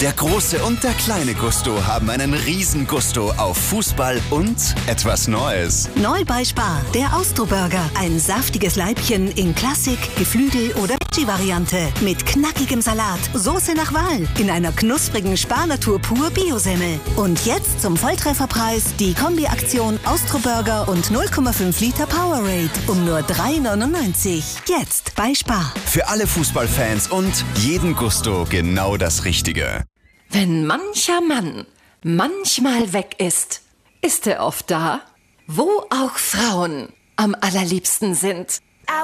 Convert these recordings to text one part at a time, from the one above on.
Der große und der kleine Gusto haben einen Riesengusto auf Fußball und etwas Neues. Neu bei Spar, der Austro-Burger. Ein saftiges Leibchen in Klassik, Geflügel oder Veggie-Variante. Mit knackigem Salat, Soße nach Wahl. In einer knusprigen Spar-Natur pur Biosemmel. Und jetzt zum Volltrefferpreis die Kombi-Aktion Austro-Burger und 0,5 Liter Powerade um nur 3,99. Jetzt bei Spar. Für alle Fußballfans und jeden Gusto genau das Richtige. Wenn mancher Mann manchmal weg ist, ist er oft da, wo auch Frauen am allerliebsten sind.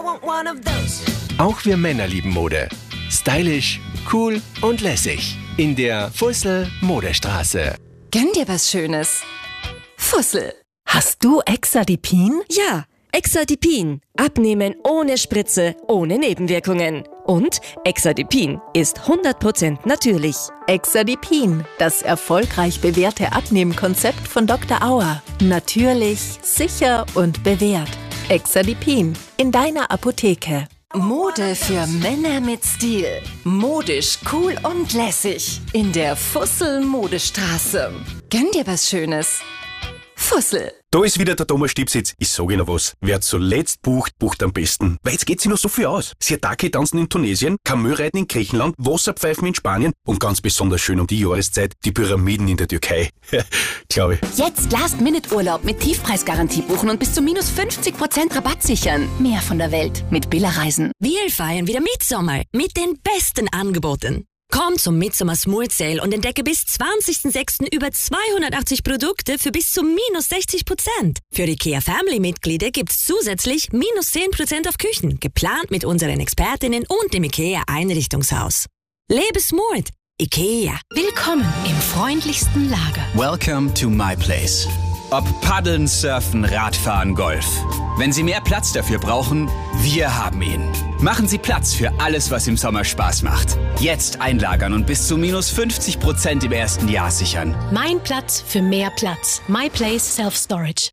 Auch wir Männer lieben Mode. Stylisch, cool und lässig. In der Fussel Modestraße. Gönn dir was Schönes. Fussel. Hast du Exadipin? Ja, Exadipin. Abnehmen ohne Spritze, ohne Nebenwirkungen. Und Exadipin ist 100% natürlich. Exadipin, das erfolgreich bewährte Abnehmkonzept von Dr. Auer. Natürlich, sicher und bewährt. Exadipin in deiner Apotheke. Mode für Männer mit Stil. Modisch, cool und lässig. In der Fussel Modestraße. Gönn dir was Schönes. Fussel. Da ist wieder der Thomas Stipsitz. Ich sage Ihnen was. Wer zuletzt bucht, bucht am besten. Weil jetzt geht sich noch so viel aus. Siatake tanzen in Tunesien, Kamelreiten in Griechenland, Wasserpfeifen in Spanien und ganz besonders schön um die Jahreszeit die Pyramiden in der Türkei. Glaube ich. Jetzt Last-Minute-Urlaub mit Tiefpreisgarantie buchen und bis zu minus 50% Rabatt sichern. Mehr von der Welt mit Billa Reisen. Wir feiern wieder Mitsommer mit den besten Angeboten. Komm zum Midsommer Smooth Sale und entdecke bis 20.06. über 280 Produkte für bis zu minus 60%. Für IKEA Family-Mitglieder gibt's zusätzlich minus 10% auf Küchen, geplant mit unseren Expertinnen und dem IKEA Einrichtungshaus. Lebe smooth. IKEA. Willkommen im freundlichsten Lager. Welcome to my place. Ob Paddeln, Surfen, Radfahren, Golf. Wenn Sie mehr Platz dafür brauchen, wir haben ihn. Machen Sie Platz für alles, was im Sommer Spaß macht. Jetzt einlagern und bis zu minus 50% im ersten Jahr sichern. Mein Platz für mehr Platz. My Place Self Storage.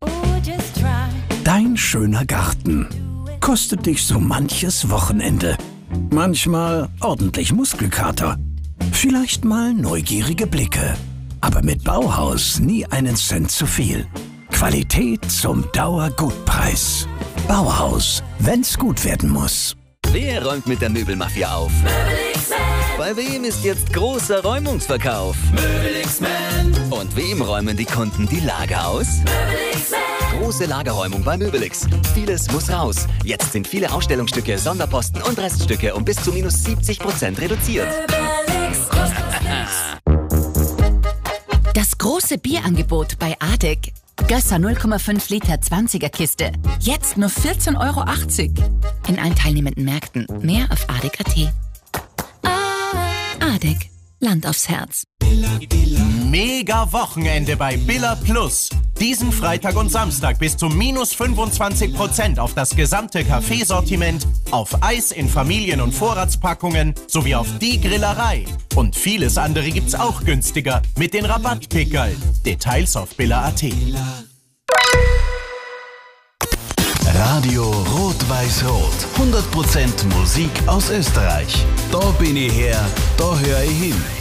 Dein schöner Garten kostet dich so manches Wochenende. Manchmal ordentlich Muskelkater. Vielleicht mal neugierige Blicke. Aber mit Bauhaus nie einen Cent zu viel. Qualität zum Dauergutpreis. Bauhaus, wenn's gut werden muss. Wer räumt mit der Möbelmafia auf? Bei wem ist jetzt großer Räumungsverkauf? Und wem räumen die Kunden die Lager aus? Große Lagerräumung bei Möbelix. Vieles muss raus. Jetzt sind viele Ausstellungsstücke, Sonderposten und Reststücke um bis zu minus 70% reduziert. Das große Bierangebot bei Adek. Gösser 0,5 Liter 20er Kiste. Jetzt nur 14,80 € in allen teilnehmenden Märkten. Mehr auf adek.at. Adek. Land aufs Herz. Mega Wochenende bei Billa Plus. Diesen Freitag und Samstag bis zu minus 25% auf das gesamte Kaffeesortiment, auf Eis in Familien- und Vorratspackungen sowie auf die Grillerei. Und vieles andere gibt's auch günstiger mit den Rabattpickerl. Details auf billa.at. Radio Rot-Weiß-Rot. 100% Musik aus Österreich. Da bin ich her, da höre ich hin.